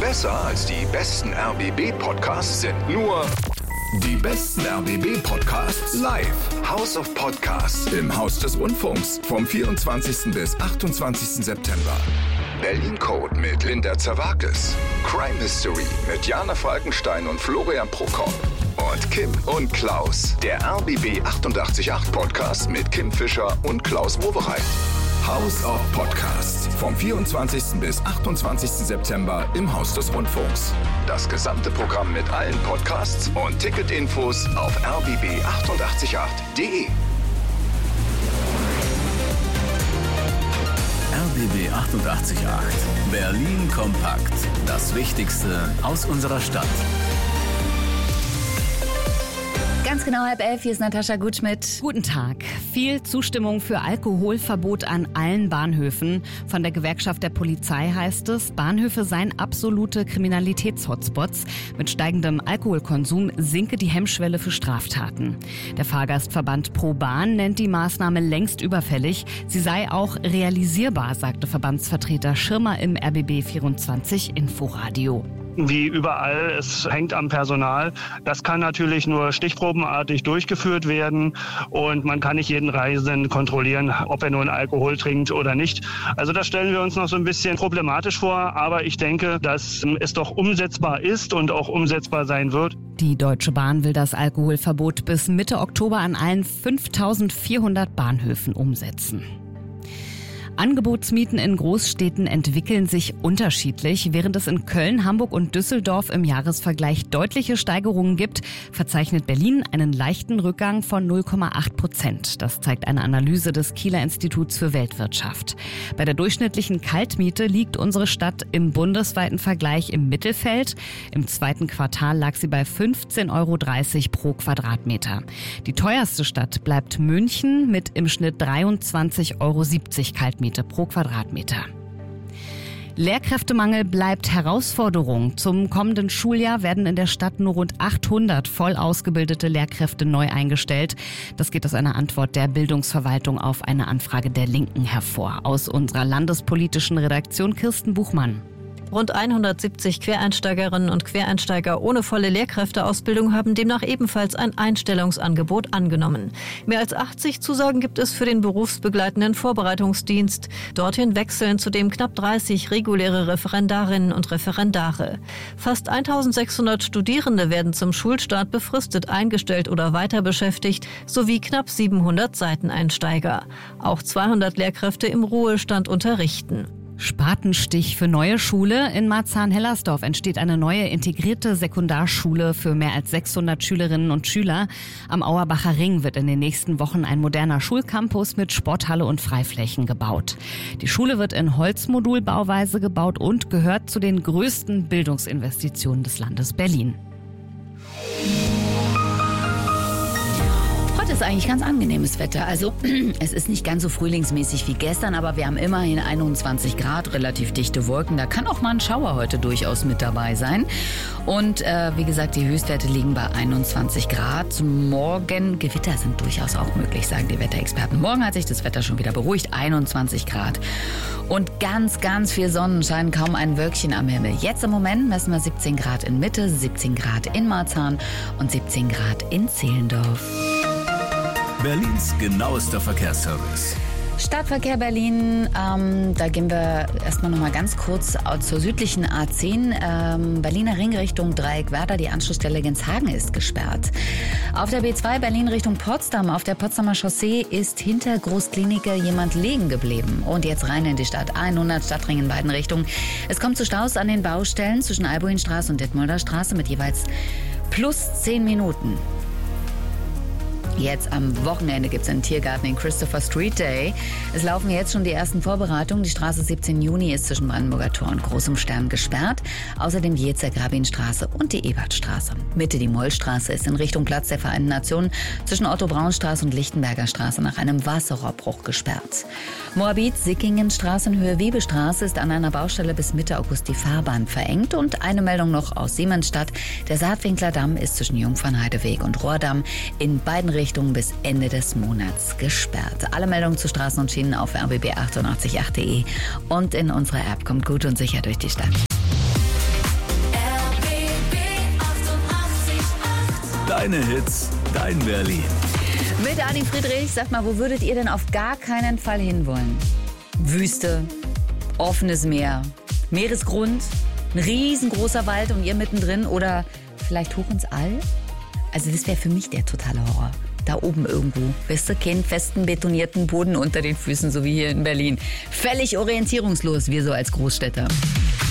Besser als die besten RBB-Podcasts sind nur die besten RBB-Podcasts live. House of Podcasts im Haus des Rundfunks vom 24. bis 28. September. Berlin Code mit Linda Zerwakis. Crime History mit Jana Falkenstein und Florian Prokop. Und Kim und Klaus. Der RBB 888 Podcast mit Kim Fischer und Klaus Wowereit. House of Podcasts vom 24. bis 28. September im Haus des Rundfunks. Das gesamte Programm mit allen Podcasts und Ticketinfos auf rbb888.de. RBB 888 Berlin kompakt. Das Wichtigste aus unserer Stadt. Ganz genau 10:30, hier ist Natascha Gutschmidt. Guten Tag. Viel Zustimmung für Alkoholverbot an allen Bahnhöfen. Von der Gewerkschaft der Polizei heißt es, Bahnhöfe seien absolute Kriminalitätshotspots. Mit steigendem Alkoholkonsum sinke die Hemmschwelle für Straftaten. Der Fahrgastverband Pro Bahn nennt die Maßnahme längst überfällig. Sie sei auch realisierbar, sagte Verbandsvertreter Schirmer im RBB24 Inforadio. Wie überall, es hängt am Personal. Das kann natürlich nur stichprobenartig durchgeführt werden und man kann nicht jeden Reisenden kontrollieren, ob er nun Alkohol trinkt oder nicht. Also das stellen wir uns noch so ein bisschen problematisch vor, aber ich denke, dass es doch umsetzbar ist und auch umsetzbar sein wird. Die Deutsche Bahn will das Alkoholverbot bis Mitte Oktober an allen 5.400 Bahnhöfen umsetzen. Angebotsmieten in Großstädten entwickeln sich unterschiedlich. Während es in Köln, Hamburg und Düsseldorf im Jahresvergleich deutliche Steigerungen gibt, verzeichnet Berlin einen leichten Rückgang von 0,8%. Das zeigt eine Analyse des Kieler Instituts für Weltwirtschaft. Bei der durchschnittlichen Kaltmiete liegt unsere Stadt im bundesweiten Vergleich im Mittelfeld. Im zweiten Quartal lag sie bei 15,30 € pro Quadratmeter. Die teuerste Stadt bleibt München mit im Schnitt 23,70 € Kaltmiete pro Quadratmeter. Lehrkräftemangel bleibt Herausforderung. Zum kommenden Schuljahr werden in der Stadt nur rund 800 voll ausgebildete Lehrkräfte neu eingestellt. Das geht aus einer Antwort der Bildungsverwaltung auf eine Anfrage der Linken hervor. Aus unserer landespolitischen Redaktion Kirsten Buchmann. Rund 170 Quereinsteigerinnen und Quereinsteiger ohne volle Lehrkräfteausbildung haben demnach ebenfalls ein Einstellungsangebot angenommen. Mehr als 80 Zusagen gibt es für den berufsbegleitenden Vorbereitungsdienst. Dorthin wechseln zudem knapp 30 reguläre Referendarinnen und Referendare. Fast 1600 Studierende werden zum Schulstart befristet eingestellt oder weiter beschäftigt, sowie knapp 700 Seiteneinsteiger. Auch 200 Lehrkräfte im Ruhestand unterrichten. Spatenstich für neue Schule. In Marzahn-Hellersdorf entsteht eine neue integrierte Sekundarschule für mehr als 600 Schülerinnen und Schüler. Am Auerbacher Ring wird in den nächsten Wochen ein moderner Schulcampus mit Sporthalle und Freiflächen gebaut. Die Schule wird in Holzmodulbauweise gebaut und gehört zu den größten Bildungsinvestitionen des Landes Berlin. Heute ist eigentlich ganz angenehmes Wetter. Also es ist nicht ganz so frühlingsmäßig wie gestern, aber wir haben immerhin 21 Grad, relativ dichte Wolken. Da kann auch mal ein Schauer heute durchaus mit dabei sein. Und wie gesagt, die Höchstwerte liegen bei 21 Grad. Morgen Gewitter sind durchaus auch möglich, sagen die Wetterexperten. Morgen hat sich das Wetter schon wieder beruhigt, 21 Grad. Und ganz, ganz viel Sonnenschein, kaum ein Wölkchen am Himmel. Jetzt im Moment messen wir 17 Grad in Mitte, 17 Grad in Marzahn und 17 Grad in Zehlendorf. Berlins genauester Verkehrsservice. Stadtverkehr Berlin, da gehen wir erstmal noch mal ganz kurz zur südlichen A10. Berliner Ring Richtung Dreieckwerder, die Anschlussstelle Genshagen ist gesperrt. Auf der B2 Berlin Richtung Potsdam, auf der Potsdamer Chaussee ist hinter Großklinike jemand liegen geblieben. Und jetzt rein in die Stadt, 100 Stadtring in beiden Richtungen. Es kommt zu Staus an den Baustellen zwischen Albuinstraße und Detmolder Straße mit jeweils plus 10 Minuten. Jetzt am Wochenende gibt es einen Tiergarten, den Christopher Street Day. Es laufen jetzt schon die ersten Vorbereitungen. Die Straße 17 Juni ist zwischen Brandenburger Tor und Großem Stern gesperrt. Außerdem die Jezer-Grabin-Straße und die Ebertstraße. Mitte die Mollstraße ist in Richtung Platz der Vereinten Nationen zwischen Otto-Braun-Straße und Lichtenberger Straße nach einem Wasserrohrbruch gesperrt. Moabit-Sickingen-Straße in Höhe Webestraße ist an einer Baustelle bis Mitte August die Fahrbahn verengt. Und eine Meldung noch aus Siemensstadt. Der Saatwinkler Damm ist zwischen Jungfernheideweg und Rohrdamm in beiden Richtungen bis Ende des Monats gesperrt. Alle Meldungen zu Straßen und Schienen auf rbb888.de und in unserer App. Kommt gut und sicher durch die Stadt. Deine Hits, dein Berlin. Mit Adi Friedrich, sag mal, wo würdet ihr denn auf gar keinen Fall hinwollen? Wüste, offenes Meer, Meeresgrund, ein riesengroßer Wald und ihr mittendrin oder vielleicht hoch ins All? Also das wäre für mich der totale Horror. Da oben irgendwo, weißt du, keinen festen, betonierten Boden unter den Füßen, so wie hier in Berlin. Völlig orientierungslos, wir so als Großstädter.